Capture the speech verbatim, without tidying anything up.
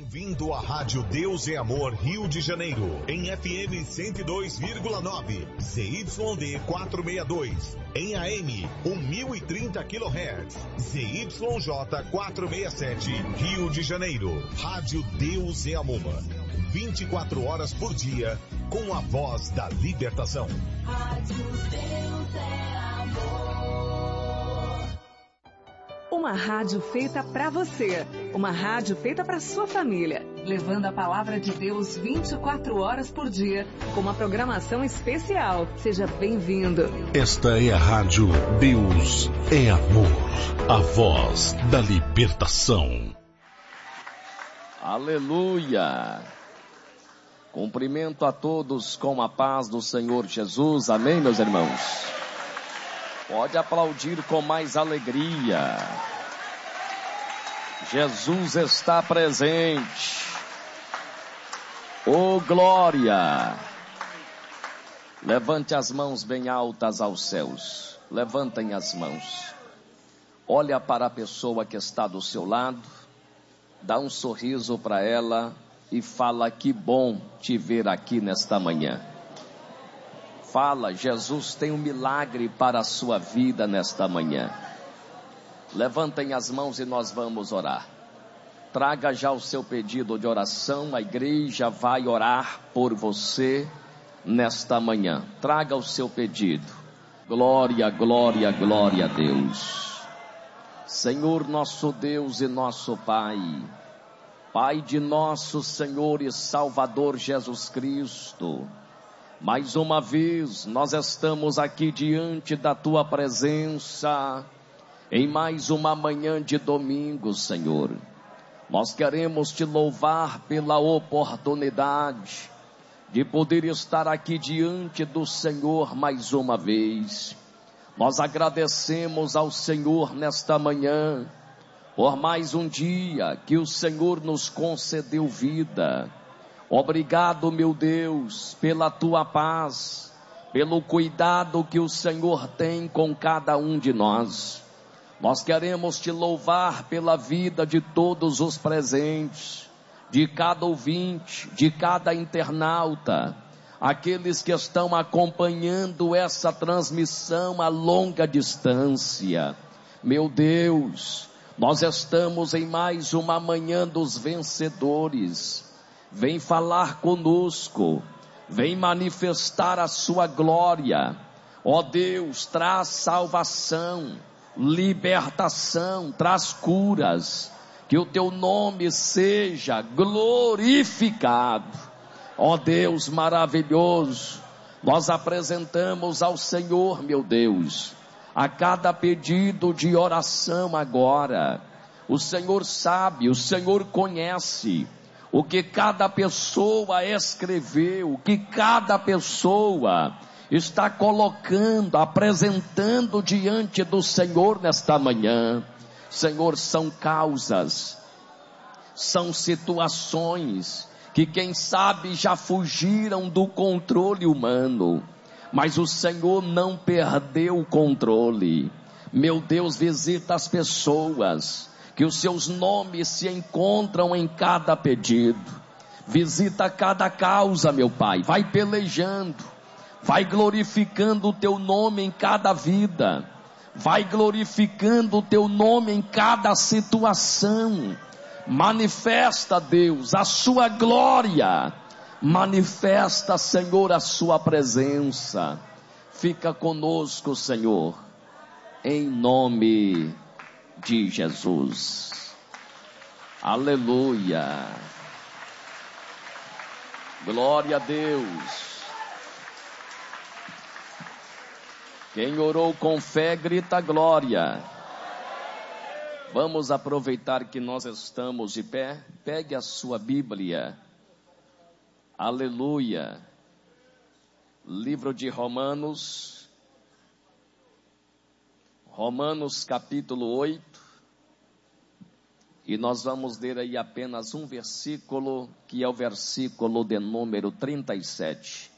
Bem-vindo à Rádio Deus é Amor Rio de Janeiro, em F M cento e dois vírgula nove, Z Y D quatrocentos e sessenta e dois, em A M mil e trinta quilohertz, Z Y J quatrocentos e sessenta e sete, Rio de Janeiro. Rádio Deus é Amor, vinte e quatro horas por dia, com a voz da libertação. Rádio Deus é Amor. Uma rádio feita para você, uma rádio feita para sua família, levando a palavra de Deus vinte e quatro horas por dia, com uma programação especial. Seja bem-vindo. Esta é a Rádio Deus é Amor, a voz da libertação. Aleluia! Cumprimento a todos com a paz do Senhor Jesus. Amém, meus irmãos? Pode aplaudir com mais alegria. Jesus está presente. Oh, glória! Levante as mãos bem altas aos céus. Levantem as mãos. Olha para a pessoa que está do seu lado. Dá um sorriso para ela e fala: que bom te ver aqui nesta manhã. Fala: Jesus tem um milagre para a sua vida nesta manhã. Levantem as mãos e nós vamos orar. Traga já o seu pedido de oração, a igreja vai orar por você nesta manhã. Traga o seu pedido. Glória, glória, glória a Deus. Senhor nosso Deus e nosso Pai, Pai de nosso Senhor e Salvador Jesus Cristo, mais uma vez nós estamos aqui diante da Tua presença, em mais uma manhã de domingo, Senhor. Nós queremos Te louvar pela oportunidade de poder estar aqui diante do Senhor mais uma vez. Nós agradecemos ao Senhor nesta manhã, por mais um dia que o Senhor nos concedeu vida. Obrigado, meu Deus, pela Tua paz, pelo cuidado que o Senhor tem com cada um de nós. Nós queremos Te louvar pela vida de todos os presentes, de cada ouvinte, de cada internauta, aqueles que estão acompanhando essa transmissão a longa distância. Meu Deus, nós estamos em mais uma manhã dos vencedores. Vem falar conosco, vem manifestar a sua glória. Ó Deus, traz salvação, libertação, traz curas. Que o Teu nome seja glorificado. Ó Deus maravilhoso, nós apresentamos ao Senhor, meu Deus, a cada pedido de oração agora. O Senhor sabe, o Senhor conhece o que cada pessoa escreveu, o que cada pessoa está colocando, apresentando diante do Senhor nesta manhã. Senhor, são causas, são situações que quem sabe já fugiram do controle humano, mas o Senhor não perdeu o controle. Meu Deus, visita as pessoas, que os seus nomes se encontram em cada pedido. Visita cada causa, meu Pai. Vai pelejando, vai glorificando o Teu nome em cada vida, vai glorificando o Teu nome em cada situação. Manifesta, Deus, a sua glória. Manifesta, Senhor, a sua presença. Fica conosco, Senhor, em nome de Jesus. Aleluia. Glória a Deus. Quem orou com fé, grita glória. Vamos aproveitar que nós estamos de pé. Pegue a sua Bíblia. Aleluia. Livro de Romanos. Romanos capítulo oito. E nós vamos ler aí apenas um versículo, que é o versículo de número trinta e sete.